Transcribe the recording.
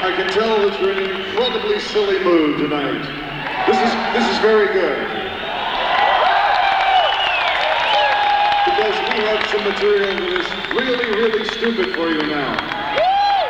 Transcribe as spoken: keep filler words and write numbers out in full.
I can tell that you're in an incredibly silly mood tonight. This is, this is very good. Because we have some material that is really, really stupid for you now.